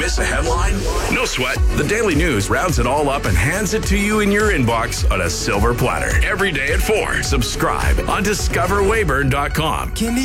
Miss a headline? No sweat. The Daily News rounds it all up and hands it to you in your inbox on a silver platter. Every day at 4. Subscribe on discoverwayburn.com.